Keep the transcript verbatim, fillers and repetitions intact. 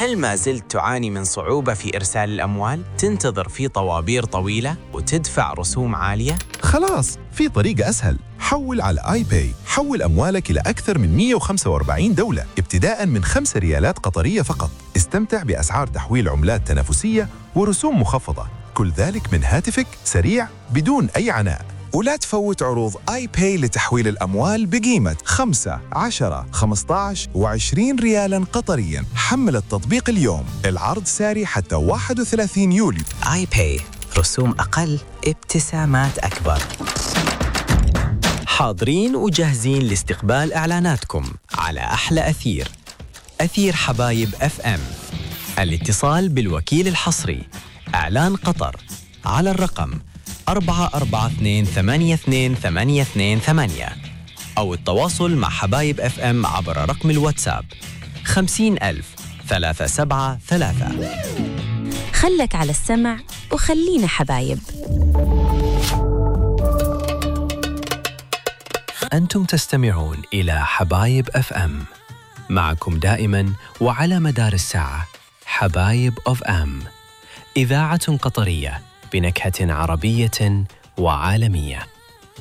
هل ما زلت تعاني من صعوبة في إرسال الأموال؟ تنتظر في طوابير طويلة وتدفع رسوم عالية؟ خلاص، في طريقة أسهل. حول على آي باي. حول أموالك إلى أكثر من مئة وخمسة وأربعين دولة ابتداء من خمس ريالات قطرية فقط. استمتع بأسعار تحويل عملات تنافسية ورسوم مخفضة، كل ذلك من هاتفك، سريع بدون أي عناء. ولا تفوت عروض آي باي لتحويل الأموال بقيمة خمسة، عشرة، خمسة عشر وعشرين ريالاً قطرياً. حمل التطبيق اليوم، العرض ساري حتى واحد وثلاثين يوليو. آي باي، رسوم أقل، ابتسامات أكبر. حاضرين وجاهزين لاستقبال إعلاناتكم على أحلى أثير، أثير حبايب أف أم. الاتصال بالوكيل الحصري إعلان قطر على الرقم أربعة أربعة اثنين ثمانية اثنين ثمانية اثنين ثمانية، أو التواصل مع حبايب أف أم عبر رقم الواتساب خمسين ألف ثلاثة سبعة ثلاثة. خلك على السمع وخلينا حبايب. أنتم تستمعون إلى حبايب أف أم، معكم دائما وعلى مدار الساعة. حبايب أف أم، إذاعة قطرية بنكهة عربية وعالمية.